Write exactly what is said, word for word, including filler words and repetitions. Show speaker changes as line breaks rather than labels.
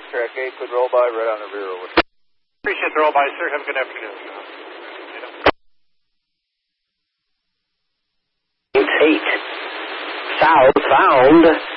track eight, could roll by right on the rear over.
Appreciate the roll by, sir. Have a good afternoon.
It's eight. Southbound.